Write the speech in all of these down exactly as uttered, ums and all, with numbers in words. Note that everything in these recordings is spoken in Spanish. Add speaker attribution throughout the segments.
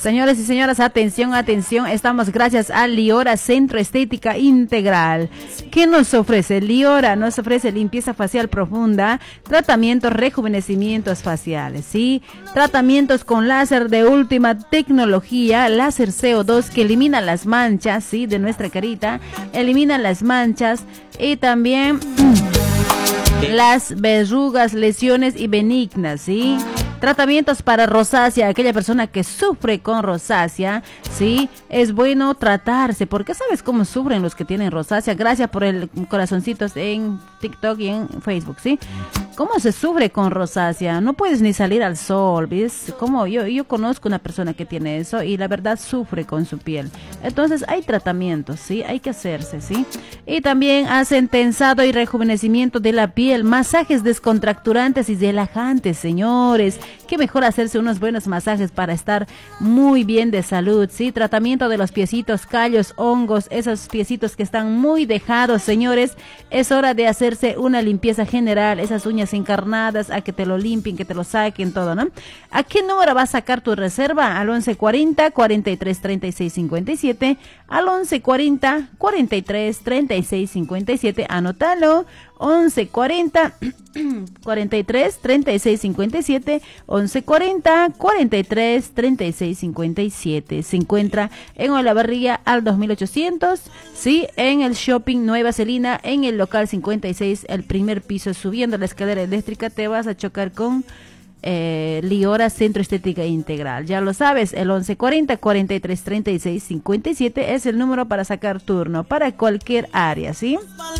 Speaker 1: Señores y señoras, atención, atención, estamos gracias a Liora Centro Estética Integral. ¿Qué nos ofrece? Liora nos ofrece limpieza facial profunda, tratamientos, rejuvenecimientos faciales, ¿sí? Tratamientos con láser de última tecnología, láser C O dos que elimina las manchas, ¿sí? De nuestra carita, elimina las manchas y también las verrugas, lesiones y benignas, ¿sí? Tratamientos para rosácea, aquella persona que sufre con rosácea, ¿sí? Es bueno tratarse, porque ¿sabes cómo sufren los que tienen rosácea? Gracias por el corazoncitos en TikTok y en Facebook, ¿sí? ¿Cómo se sufre con rosácea? No puedes ni salir al sol, ¿ves? Como yo, yo conozco una persona que tiene eso y la verdad sufre con su piel. Entonces hay tratamientos, ¿sí? Hay que hacerse, ¿sí? Y también hacen tensado y rejuvenecimiento de la piel, masajes descontracturantes y relajantes, señores. Qué mejor hacerse unos buenos masajes para estar muy bien de salud, ¿sí? Tratamiento de los piecitos, callos, hongos, esos piecitos que están muy dejados, señores. Es hora de hacerse una limpieza general, esas uñas encarnadas, a que te lo limpien, que te lo saquen, todo, ¿no? ¿A qué número vas a sacar tu reserva? Al once cuarenta, cuarenta y tres, treinta y seis cincuenta y siete, al once cuarenta, cuarenta y tres, treinta y seis cincuenta y siete, anótalo. once cuarenta, cuarenta y tres, treinta y seis cincuenta y siete, once cuarenta, cuarenta y tres, treinta y seis cincuenta y siete. Se encuentra en Olavarría al dos mil ochocientos, sí, en el Shopping Nueva Celina, en el local cincuenta y seis, el primer piso, subiendo la escalera eléctrica te vas a chocar con Eh, Liora Centro Estética Integral. Ya lo sabes, el once cuarenta, cuarenta y tres, treinta y seis cincuenta y siete es el número para sacar turno para cualquier área, ¿sí?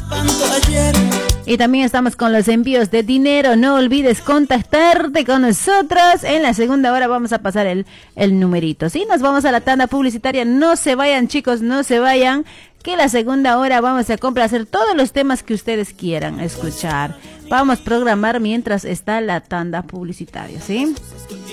Speaker 1: Y también estamos con los envíos de dinero. No olvides contactarte con nosotros. En la segunda hora vamos a pasar el, el numerito, ¿sí? Nos vamos a la tanda publicitaria. No se vayan, chicos, no se vayan, que la segunda hora vamos a complacer todos los temas que ustedes quieran escuchar. Vamos a programar mientras está la tanda publicitaria, ¿sí?